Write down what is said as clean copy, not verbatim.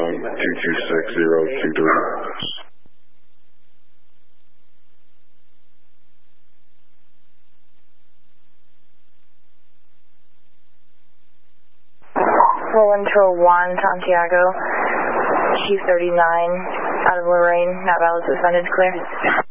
226-023. Roll into 1, Santiago, Q39, out of Lorraine, not valid suspended, clear.